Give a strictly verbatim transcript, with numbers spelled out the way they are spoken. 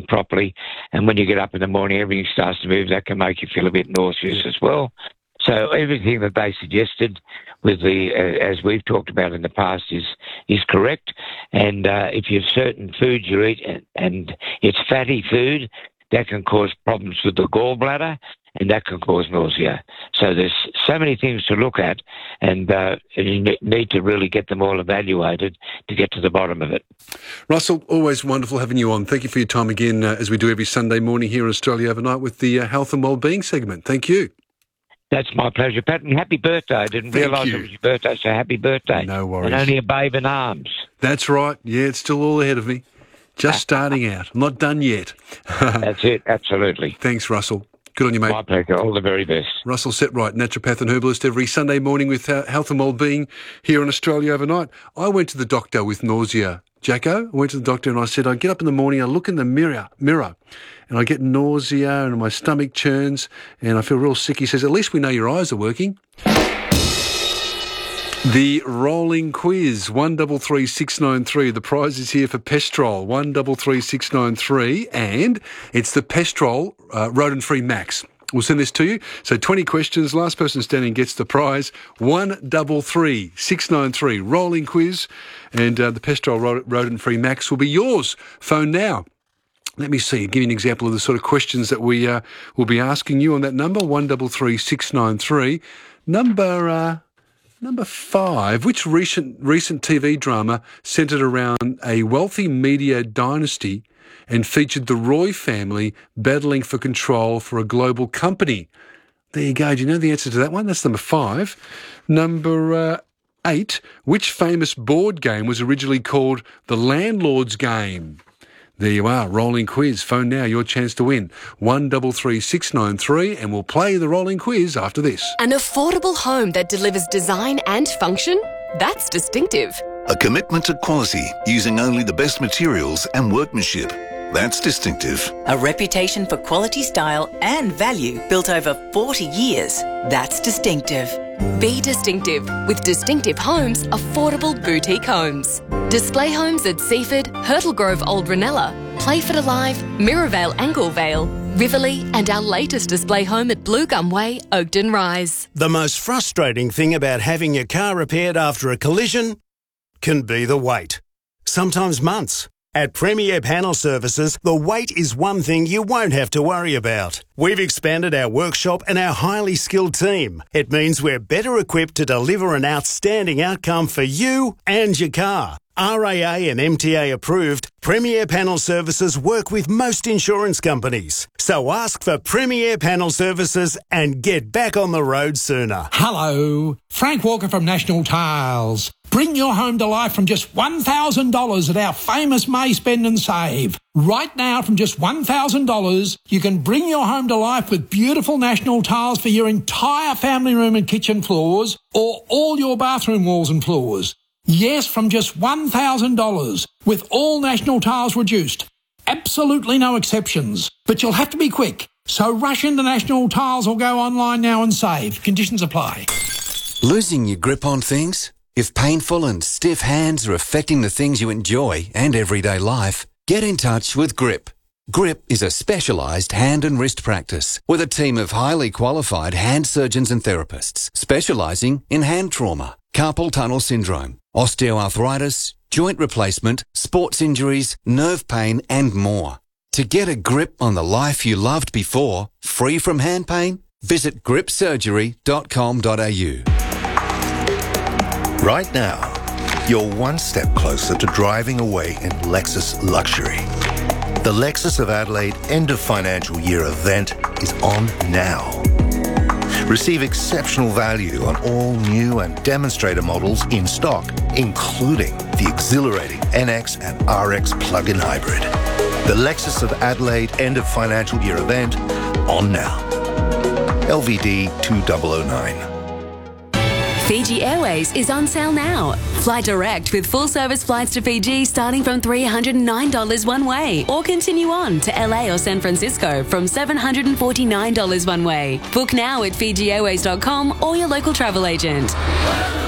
breathing properly. And when you get up in the morning, everything starts to move. That can make you feel a bit nauseous as well. So everything that they suggested, with the uh, as we've talked about in the past, is is correct. And uh, if you have certain foods you eat and, and it's fatty food, that can cause problems with the gallbladder, and that can cause nausea. So there's so many things to look at, and uh, you need to really get them all evaluated to get to the bottom of it. Russell, always wonderful having you on. Thank you for your time again, uh, as we do every Sunday morning here in Australia Overnight with the uh, Health and Wellbeing segment. Thank you. That's my pleasure, Pat, and happy birthday. I didn't realise it was your birthday, so happy birthday. No worries. And only a babe in arms. That's right. Yeah, it's still all ahead of me. Just starting out. I'm not done yet. That's it, absolutely. Thanks, Russell. Good on you, mate. My pleasure. All the very best. Russell Setright, naturopath and herbalist, every Sunday morning with uh, Health and Wellbeing here in Australia Overnight. I went to the doctor with nausea. Jacko, I went to the doctor and I said, I get up in the morning, I look in the mirror, mirror, and I get nausea and my stomach churns and I feel real sick. He says, at least we know your eyes are working. The rolling quiz, one double three six nine three. The prize is here for Pestrol, one double three six nine three, and it's the Pestrol uh, rodent-free Max. We'll send this to you. So twenty questions. Last person standing gets the prize. One double three six nine three. Rolling quiz, and uh, the Pestrol rodent-free Max will be yours. Phone now. Let me see. Give you an example of the sort of questions that we uh, will be asking you on that number. One double three six nine three. Number. Uh, Number five, which recent recent T V drama centred around a wealthy media dynasty and featured the Roy family battling for control for a global company? There you go. Do you know the answer to that one? That's number five. Number uh, eight, which famous board game was originally called the Landlord's Game? There you are, rolling quiz. Phone now, your chance to win. one double three six nine three, and we'll play the rolling quiz after this. An affordable home that delivers design and function? That's distinctive. A commitment to quality, using only the best materials and workmanship. That's distinctive. A reputation for quality, style and value built over forty years. That's distinctive. Be distinctive with Distinctive Homes, affordable boutique homes. Display homes at Seaford, Hurtle Grove Old Ranella, Playford Alive, Mirrorvale Anglevale, Riverlea, and our latest display home at Blue Gum Way, Oakden Rise. The most frustrating thing about having your car repaired after a collision can be the wait. Sometimes months. At Premier Panel Services, the wait is one thing you won't have to worry about. We've expanded our workshop and our highly skilled team. It means we're better equipped to deliver an outstanding outcome for you and your car. R A A and M T A approved, Premier Panel Services work with most insurance companies. So ask for Premier Panel Services and get back on the road sooner. Hello, Frank Walker from National Tiles. Bring your home to life from just one thousand dollars at our famous May Spend and Save. Right now, from just one thousand dollars, you can bring your home to life with beautiful National Tiles for your entire family room and kitchen floors, or all your bathroom walls and floors. Yes, from just one thousand dollars, with all National Tiles reduced. Absolutely no exceptions. But you'll have to be quick. So rush into National Tiles or go online now and save. Conditions apply. Losing your grip on things? If painful and stiff hands are affecting the things you enjoy and everyday life, get in touch with Grip. Grip is a specialised hand and wrist practice with a team of highly qualified hand surgeons and therapists specialising in hand trauma, carpal tunnel syndrome, osteoarthritis, joint replacement, sports injuries, nerve pain and more. To get a grip on the life you loved before, free from hand pain, visit grip surgery dot com dot a u. Right now, you're one step closer to driving away in Lexus luxury. The Lexus of Adelaide end of financial year event is on now. Receive exceptional value on all new and demonstrator models in stock, including the exhilarating N X and R X plug-in hybrid. The Lexus of Adelaide end of financial year event on now. L V D two thousand nine. Fiji Airways is on sale now. Fly direct with full-service flights to Fiji starting from three hundred nine dollars one way, or continue on to L A or San Francisco from seven hundred forty-nine dollars one way. Book now at fiji airways dot com or your local travel agent.